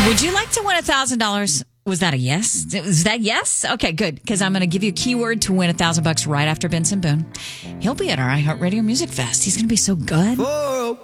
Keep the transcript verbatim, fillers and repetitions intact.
Would you like to win one thousand dollars? Was that a yes? Was that yes? Okay, good. Because I'm going to give you a keyword to win a thousand bucks right after Benson Boone. He'll be at our iHeartRadio Music Fest. He's going to be so good. Four.